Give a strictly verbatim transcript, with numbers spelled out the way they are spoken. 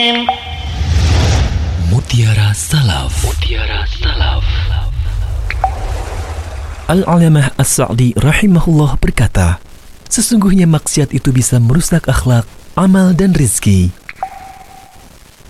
Mutiara Salaf. Mutiara Salaf. Al-Alamah As-Sa'di rahimahullah berkata, sesungguhnya maksiat itu bisa merusak akhlak, amal dan rezeki.